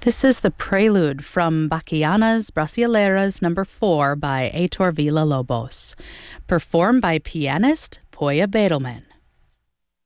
This is the prelude from Bachianas Brasileiras No. 4 by Heitor Villa-Lobos, performed by pianist Poya Bedelman.